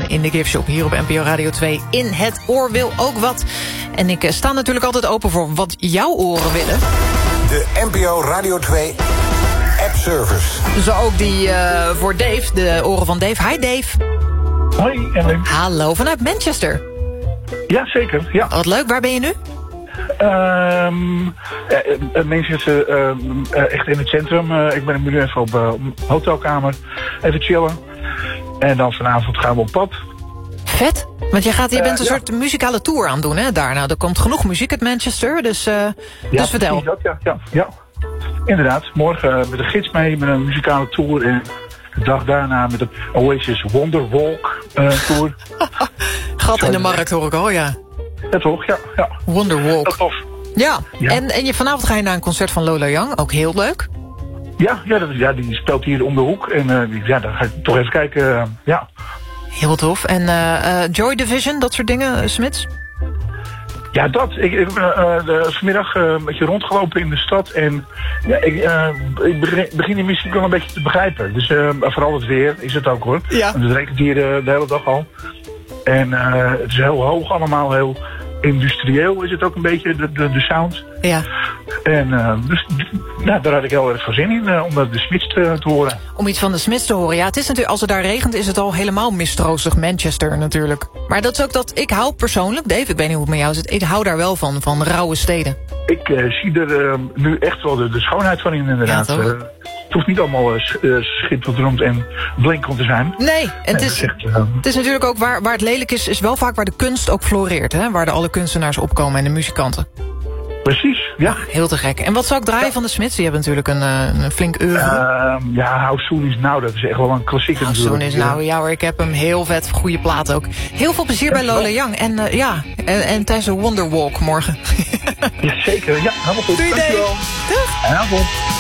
in de Gift Shop hier op NPO Radio 2. In het oor wil ook wat. En ik sta natuurlijk altijd open voor wat jouw oren willen. De NPO Radio 2 app-service. Zo ook die voor Dave, de oren van Dave. Hi Dave. Hoi, Ellen. Hallo, vanuit Manchester. Ja, zeker. Ja. Wat leuk, waar ben je nu? Manchester, echt in het centrum. Ik ben nu even op hotelkamer. Even chillen. En dan vanavond gaan we op pad. Vet, want je bent een soort muzikale tour aan het doen, hè? Daar. Nou, er komt genoeg muziek uit Manchester, dus vertel. Ja, inderdaad. Morgen met een gids mee, met een muzikale tour. En de dag daarna met de Oasis Wonderwalk tour. Gat in de markt hoor ik al, ja. Ja, toch? Ja. Wonderwalk. Dat tof. Ja. En vanavond ga je naar een concert van Lola Young, ook heel leuk. Ja, die speelt hier om de hoek. En dan ga ik toch even kijken. Ja. Heel tof. En Joy Division, dat soort dingen, Smits? Ja, dat. Ik heb vanmiddag een beetje rondgelopen in de stad. En ja, ik begin die muziek wel een beetje te begrijpen. Dus vooral het weer is het ook, hoor. Ja. Want het regent hier de hele dag al. En het is heel hoog allemaal, heel industrieel is het ook een beetje, de sound. Ja. En dus daar had ik heel erg veel zin in, om de Smiths te horen. Om iets van de Smiths te horen. Ja, het is natuurlijk, als het daar regent is het al helemaal mistroostig. Manchester natuurlijk. Maar dat is ook dat ik hou persoonlijk, Dave, ik weet niet hoe het met jou zit, ik hou daar wel van rauwe steden. Ik zie er nu echt wel de schoonheid van in, inderdaad. Ja, het hoeft niet allemaal schitterend en blinkend te zijn. Nee, en het is natuurlijk ook waar het lelijk is wel vaak waar de kunst ook floreert. Hè? Waar alle kunstenaars opkomen en de muzikanten. Precies, ja. Heel te gek. En wat zou ik draaien van de Smiths? Die hebben natuurlijk een flink oeuvre. How Soon Is Now, dat is echt wel een klassieker. How Soon Is Now, ja hoor, ik heb hem heel vet. Goede plaat ook. Heel veel plezier bij Lola Young. En tijdens de Wonderwalk morgen. Ja, zeker. Ja, helemaal goed. Doei, dankjewel. Doeg. Avond.